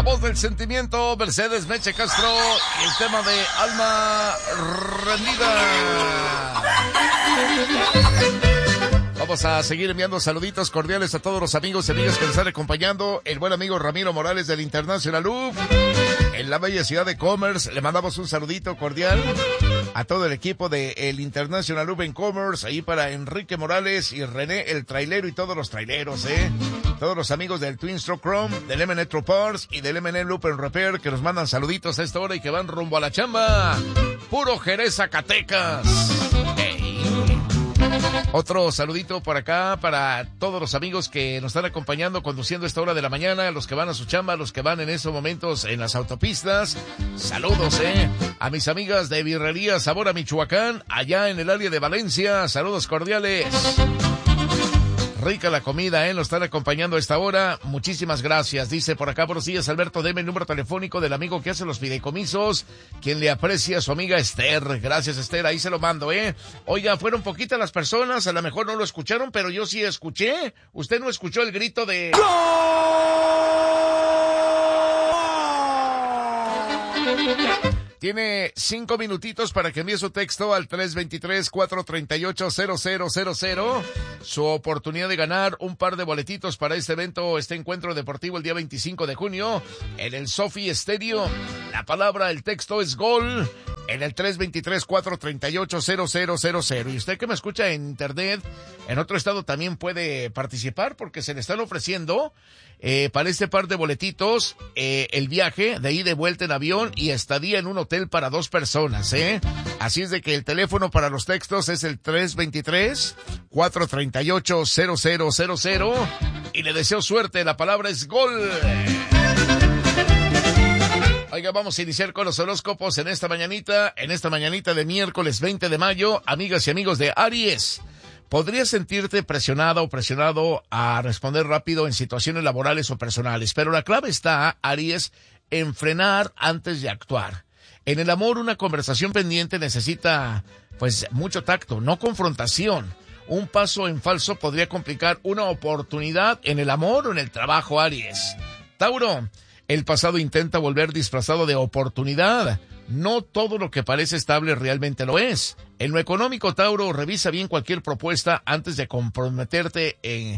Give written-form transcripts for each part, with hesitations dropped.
voz del sentimiento, Mercedes Meche Castro, y el tema de Alma Rendida. Vamos a seguir enviando saluditos cordiales a todos los amigos y amigas que nos están acompañando. El buen amigo Ramiro Morales del International Loop, en la bella ciudad de Commerce. Le mandamos un saludito cordial a todo el equipo de el International Loop en Commerce, ahí para Enrique Morales y René el trailero y todos los traileros, todos los amigos del Twin Stroke Chrome, del M Netro Parts y del M Loop and Repair, que nos mandan saluditos a esta hora y que van rumbo a la chamba. Puro Jerez, Zacatecas. Otro saludito por acá para todos los amigos que nos están acompañando conduciendo a esta hora de la mañana, los que van a su chamba, los que van en estos momentos en las autopistas. Saludos, a mis amigas de Birrería Sabor a Michoacán, allá en el área de Valencia. Saludos cordiales. Rica la comida, nos están acompañando a esta hora. Muchísimas gracias. Dice por acá, buenos días, Alberto, deme el número telefónico del amigo que hace los fideicomisos, quien le aprecia a su amiga Esther. Gracias, Esther, ahí se lo mando, Oiga, fueron poquitas las personas, a lo mejor no lo escucharon, pero yo sí escuché. ¿Usted no escuchó el grito de ¡Gol! Tiene 5 minutitos para que envíe su texto al 323-438-0000. Su oportunidad de ganar un par de boletitos para este evento, este encuentro deportivo el día 25 de junio en el Sophie Stadium. La palabra, el texto es gol en el 323-438-0000. Y usted que me escucha en internet, en otro estado también puede participar porque se le están ofreciendo para este par de boletitos el viaje de ida y vuelta en avión y estadía en un hotel para 2 personas, Así es de que el teléfono para los textos es el 323-438-0000 y le deseo suerte. La palabra es gol. Oiga, vamos a iniciar con los horóscopos en esta mañanita de miércoles 20 de mayo. Amigas y amigos de Aries, podrías sentirte presionada o presionado a responder rápido en situaciones laborales o personales, pero la clave está, Aries, en frenar antes de actuar. En el amor, una conversación pendiente necesita, mucho tacto, no confrontación. Un paso en falso podría complicar una oportunidad en el amor o en el trabajo, Aries. Tauro, el pasado intenta volver disfrazado de oportunidad. No todo lo que parece estable realmente lo es. En lo económico, Tauro, revisa bien cualquier propuesta antes de comprometerte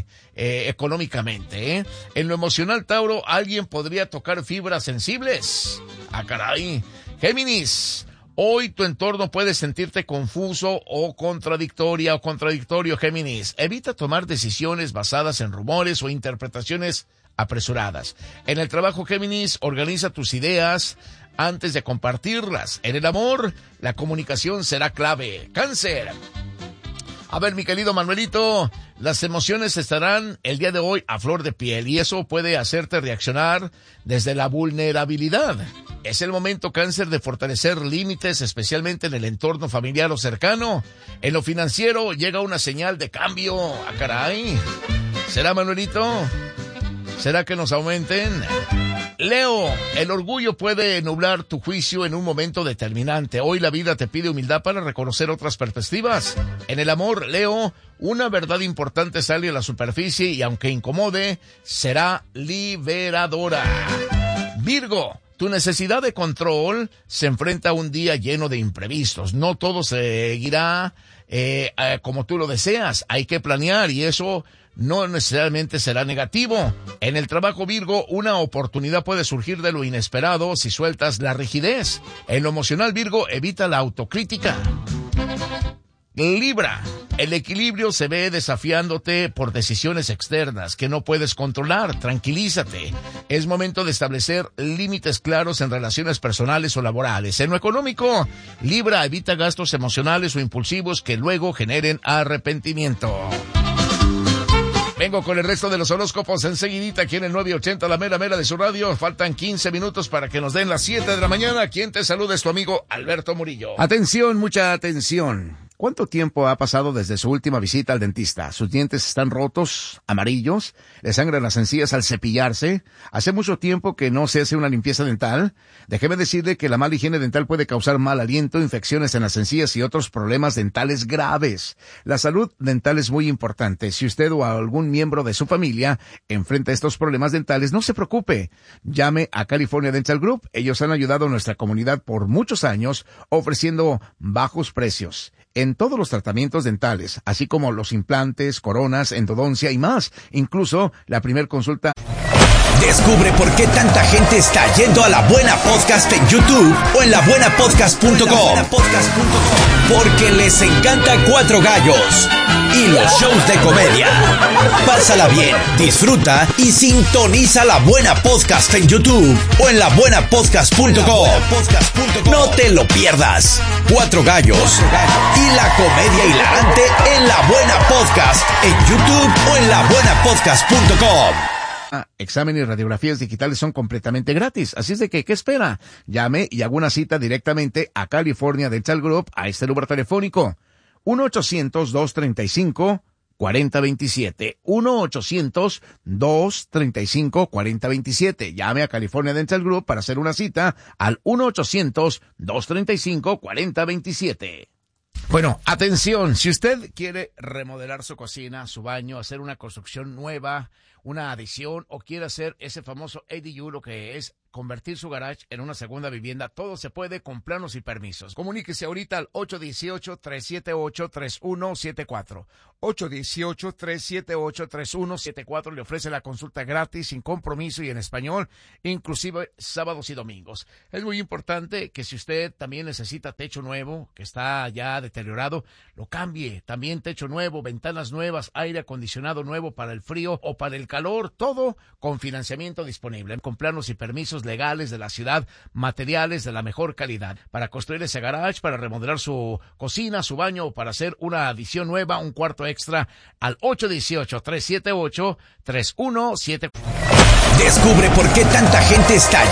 económicamente. En lo emocional, Tauro, alguien podría tocar fibras sensibles. ¡Ah, caray! Géminis, hoy tu entorno puede sentirte confuso o contradictorio, Géminis. Evita tomar decisiones basadas en rumores o interpretaciones apresuradas. En el trabajo, Géminis, organiza tus ideas antes de compartirlas. En el amor, la comunicación será clave. Cáncer. A ver, mi querido Manuelito, las emociones estarán el día de hoy a flor de piel y eso puede hacerte reaccionar desde la vulnerabilidad. Es el momento, Cáncer, de fortalecer límites, especialmente en el entorno familiar o cercano. En lo financiero llega una señal de cambio. ¡Ah, caray! ¿Será, Manuelito? ¿Será que nos aumenten? Leo, el orgullo puede nublar tu juicio en un momento determinante. Hoy la vida te pide humildad para reconocer otras perspectivas. En el amor, Leo, una verdad importante sale a la superficie y aunque incomode, será liberadora. Virgo, tu necesidad de control se enfrenta a un día lleno de imprevistos. No todo seguirá como tú lo deseas. Hay que planear y eso no necesariamente será negativo. En el trabajo, Virgo, una oportunidad puede surgir de lo inesperado si sueltas la rigidez. En lo emocional, Virgo, evita la autocrítica. Libra, el equilibrio se ve desafiándote por decisiones externas que no puedes controlar. Tranquilízate. Es momento de establecer límites claros en relaciones personales o laborales. En lo económico, Libra, evita gastos emocionales o impulsivos que luego generen arrepentimiento. Vengo con el resto de los horóscopos enseguidita aquí en el 980, la mera de su radio. Faltan 15 minutos para que nos den las 7 de la mañana. Quien te saluda es tu amigo Alberto Murillo. Atención, mucha atención. ¿Cuánto tiempo ha pasado desde su última visita al dentista? ¿Sus dientes están rotos, amarillos? ¿Le sangran las encías al cepillarse? ¿Hace mucho tiempo que no se hace una limpieza dental? Déjeme decirle que la mala higiene dental puede causar mal aliento, infecciones en las encías y otros problemas dentales graves. La salud dental es muy importante. Si usted o algún miembro de su familia enfrenta estos problemas dentales, no se preocupe. Llame a California Dental Group. Ellos han ayudado a nuestra comunidad por muchos años ofreciendo bajos precios en todos los tratamientos dentales, así como los implantes, coronas, endodoncia y más. Incluso la primer consulta. Descubre por qué tanta gente está yendo a La Buena Podcast en YouTube o en labuenapodcast.com. Porque les encanta Cuatro Gallos y los shows de comedia. Pásala bien, disfruta y sintoniza La Buena Podcast en YouTube o en labuenapodcast.com. No te lo pierdas. Cuatro Gallos y la comedia hilarante en La Buena Podcast en YouTube o en labuenapodcast.com. Examen y radiografías digitales son completamente gratis. Así es de que, ¿qué espera? Llame y haga una cita directamente a California Dental Group a este número telefónico. 1-800-235-4027. 1-800-235-4027. Llame a California Dental Group para hacer una cita al 1-800-235-4027. Bueno, atención, si usted quiere remodelar su cocina, su baño, hacer una construcción nueva, una adición o quiere hacer ese famoso ADU, lo que es convertir su garage en una segunda vivienda, todo se puede con planos y permisos. Comuníquese ahorita al 818-378-3174. 818-378-3174 le ofrece la consulta gratis, sin compromiso y en español, inclusive sábados y domingos. Es muy importante que si usted también necesita techo nuevo, que está ya deteriorado, lo cambie. También techo nuevo, ventanas nuevas, aire acondicionado nuevo para el frío o para el calor, todo con financiamiento disponible, con planos y permisos legales de la ciudad, materiales de la mejor calidad, para construir ese garage, para remodelar su cocina, su baño o para hacer una adición nueva, un cuarto extra, al 818-378-3174. Descubre por qué tanta gente está